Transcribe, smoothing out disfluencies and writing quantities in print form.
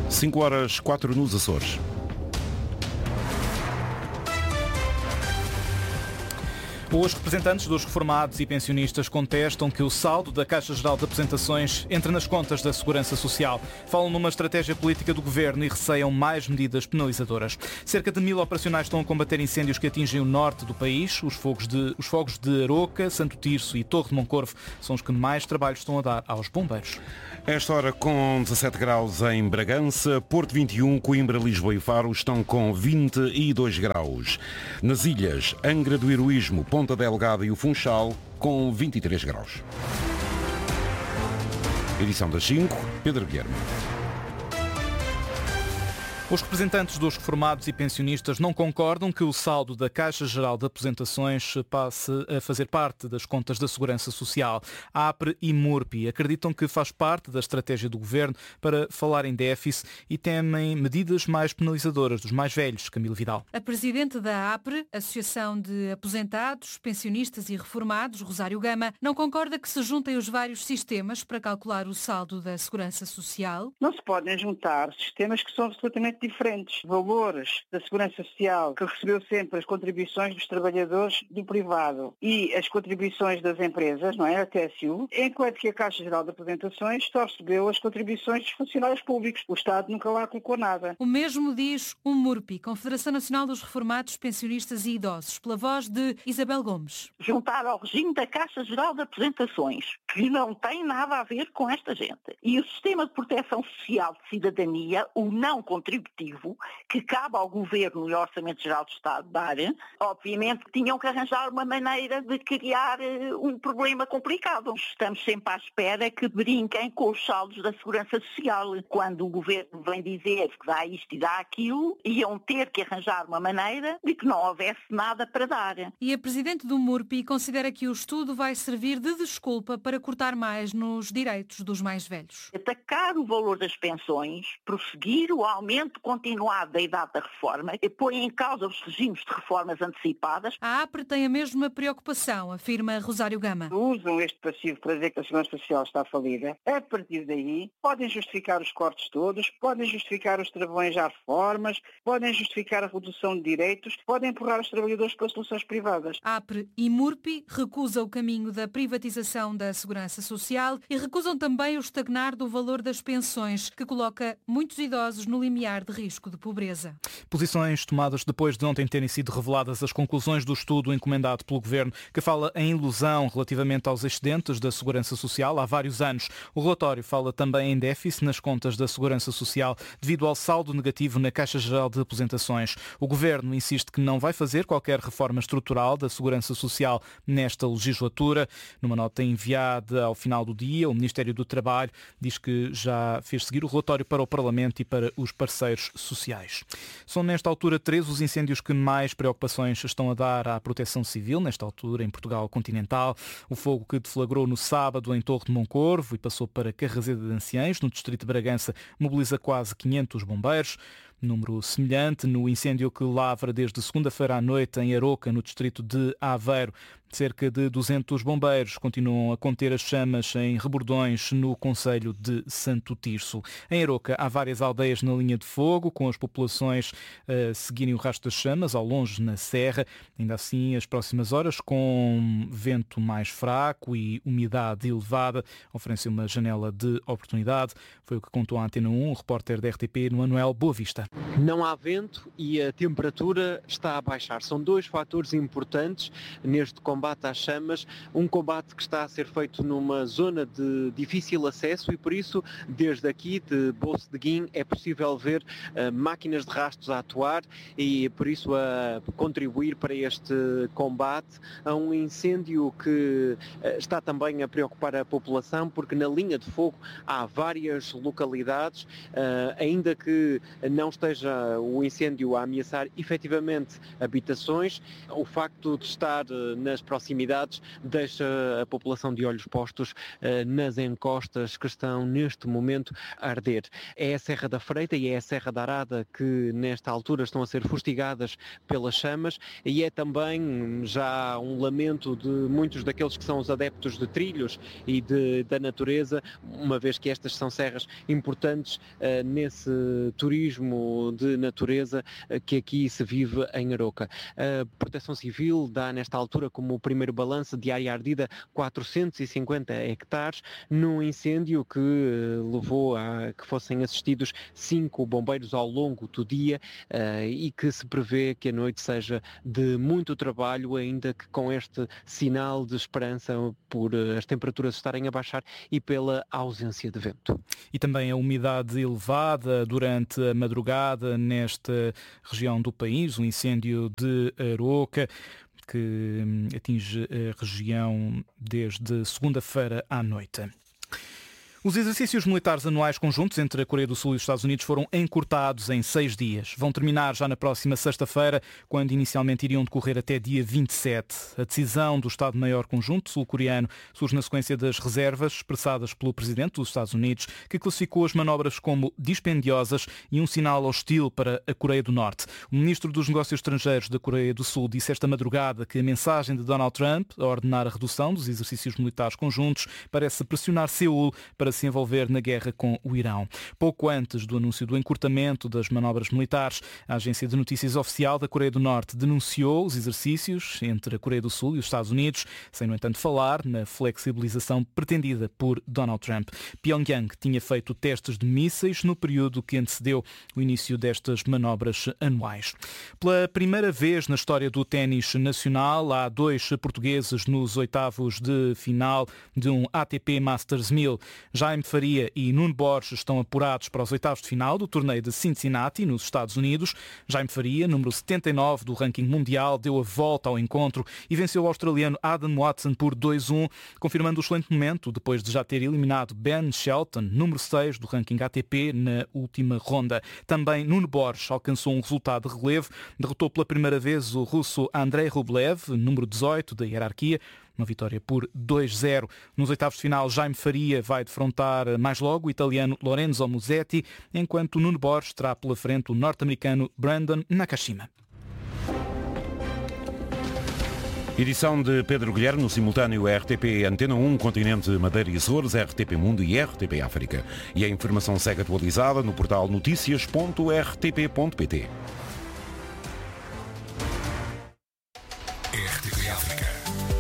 5h04 nos Açores. Os representantes dos reformados e pensionistas contestam que o saldo da Caixa Geral de Apresentações entre nas contas da Segurança Social. Falam numa estratégia política do governo e receiam mais medidas penalizadoras. Cerca de 1000 operacionais estão a combater incêndios que atingem o norte do país. Os fogos de Aroca, Santo Tirso e Torre de Moncorvo são os que mais trabalho estão a dar aos bombeiros. Esta hora com 17 graus em Bragança, Porto 21, Coimbra, Lisboa e Faro estão com 22 graus. Nas ilhas, Angra do Heroísmo, Ponta Delgada e o Funchal com 23 graus. Edição das 5, Pedro Guilherme. Os representantes dos reformados e pensionistas não concordam que o saldo da Caixa Geral de Apresentações passe a fazer parte das contas da Segurança Social. A APRE e MURPI acreditam que faz parte da estratégia do governo para falar em déficit e temem medidas mais penalizadoras dos mais velhos. Camilo Vidal. A presidente da APRE, Associação de Aposentados, Pensionistas e Reformados, Rosário Gama, não concorda que se juntem os vários sistemas para calcular o saldo da Segurança Social. Não se podem juntar sistemas que são absolutamente diferentes. Valores da Segurança Social, que recebeu sempre as contribuições dos trabalhadores do privado e as contribuições das empresas, não é? A TSU, enquanto que a Caixa Geral de Apresentações só recebeu as contribuições dos funcionários públicos. O Estado nunca lá colocou nada. O mesmo diz o MURPI, Confederação Nacional dos Reformados, Pensionistas e Idosos, pela voz de Isabel Gomes. Juntar ao regime da Caixa Geral de Apresentações, que não tem nada a ver com esta gente, e o Sistema de Proteção Social de Cidadania, o não contributivo, que cabe ao Governo e ao Orçamento Geral do Estado dar, obviamente que tinham que arranjar uma maneira de criar um problema complicado. Estamos sempre à espera que brinquem com os saldos da Segurança Social. Quando o Governo vem dizer que dá isto e dá aquilo, iam ter que arranjar uma maneira de que não houvesse nada para dar. E a Presidente do MURPI considera que o estudo vai servir de desculpa para cortar mais nos direitos dos mais velhos. Atacar o valor das pensões, prosseguir o aumento continuado da idade da reforma e põe em causa os regimes de reformas antecipadas. A APRE tem a mesma preocupação, afirma Rosário Gama. Usam este passivo para dizer que a Segurança Social está falida. A partir daí, podem justificar os cortes todos, podem justificar os travões à reformas, podem justificar a redução de direitos, podem empurrar os trabalhadores para soluções privadas. A APRE e MURPI recusam o caminho da privatização da Segurança Social e recusam também o estagnar do valor das pensões, que coloca muitos idosos no limiar de risco de pobreza. Posições tomadas depois de ontem terem sido reveladas as conclusões do estudo encomendado pelo Governo, que fala em ilusão relativamente aos excedentes da Segurança Social há vários anos. O relatório fala também em déficit nas contas da Segurança Social devido ao saldo negativo na Caixa Geral de Apresentações. O Governo insiste que não vai fazer qualquer reforma estrutural da Segurança Social nesta legislatura. Numa nota enviada ao final do dia, o Ministério do Trabalho diz que já fez seguir o relatório para o Parlamento e para os parceiros sociais. São nesta altura 13 os incêndios que mais preocupações estão a dar à proteção civil, nesta altura em Portugal continental. O fogo que deflagrou no sábado em Torre de Moncorvo e passou para Carraseda de Anciães, no distrito de Bragança, mobiliza quase 500 bombeiros. Número semelhante no incêndio que lavra desde segunda-feira à noite em Aroca, no distrito de Aveiro. Cerca de 200 bombeiros continuam a conter as chamas em Rebordões, no concelho de Santo Tirso. Em Aroca há várias aldeias na linha de fogo, com as populações a seguirem o rastro das chamas, ao longe na serra. Ainda assim, as próximas horas, com vento mais fraco e umidade elevada, oferecem uma janela de oportunidade. Foi o que contou à Antena 1, o repórter da RTP, Manuel Boa Vista. Não há vento e a temperatura está a baixar. São dois fatores importantes neste combate às chamas, um combate que está a ser feito numa zona de difícil acesso e por isso, desde aqui de Bolso de Guim, é possível ver máquinas de rastros a atuar e por isso a contribuir para este combate a um incêndio que está também a preocupar a população, porque na linha de fogo há várias localidades, ainda que não esteja o incêndio a ameaçar efetivamente habitações, o facto de estar nas proximidades deixa a população de olhos postos nas encostas que estão neste momento a arder. É a Serra da Freita e é a Serra da Arada que nesta altura estão a ser fustigadas pelas chamas, e é também já um lamento de muitos daqueles que são os adeptos de trilhos e da natureza, uma vez que estas são serras importantes nesse turismo de natureza que aqui se vive em Aroca. A Proteção Civil dá nesta altura como o primeiro balanço de área ardida 450 hectares num incêndio que levou a que fossem assistidos 5 bombeiros ao longo do dia e que se prevê que a noite seja de muito trabalho, ainda que com este sinal de esperança por as temperaturas estarem a baixar e pela ausência de vento. E também a umidade elevada durante a madrugada nesta região do país, o incêndio de Aroca, que atinge a região desde segunda-feira à noite. Os exercícios militares anuais conjuntos entre a Coreia do Sul e os Estados Unidos foram encurtados em 6 dias. Vão terminar já na próxima sexta-feira, quando inicialmente iriam decorrer até dia 27. A decisão do Estado-Maior Conjunto sul-coreano surge na sequência das reservas expressadas pelo Presidente dos Estados Unidos, que classificou as manobras como dispendiosas e um sinal hostil para a Coreia do Norte. O Ministro dos Negócios Estrangeiros da Coreia do Sul disse esta madrugada que a mensagem de Donald Trump a ordenar a redução dos exercícios militares conjuntos parece pressionar Seul para se envolver na guerra com o Irão. Pouco antes do anúncio do encurtamento das manobras militares, a agência de notícias oficial da Coreia do Norte denunciou os exercícios entre a Coreia do Sul e os Estados Unidos, sem, no entanto, falar na flexibilização pretendida por Donald Trump. Pyongyang tinha feito testes de mísseis no período que antecedeu o início destas manobras anuais. Pela primeira vez na história do ténis nacional, há 2 portugueses nos oitavos de final de um ATP Masters 1000. Jaime Faria e Nuno Borges estão apurados para os oitavos de final do torneio de Cincinnati, nos Estados Unidos. Jaime Faria, número 79 do ranking mundial, deu a volta ao encontro e venceu o australiano Adam Watson por 2-1, confirmando o excelente momento depois de já ter eliminado Ben Shelton, número 6 do ranking ATP, na última ronda. Também Nuno Borges alcançou um resultado de relevo, derrotou pela primeira vez o russo Andrei Rublev, número 18 da hierarquia, uma vitória por 2-0. Nos oitavos de final, Jaime Faria vai defrontar mais logo o italiano Lorenzo Musetti, enquanto Nuno Borges terá pela frente o norte-americano Brandon Nakashima. Edição de Pedro Guilherme, no simultâneo RTP Antena 1, Continente Madeira e Açores, RTP Mundo e RTP África. E a informação segue atualizada no portal noticias.rtp.pt. RTP África.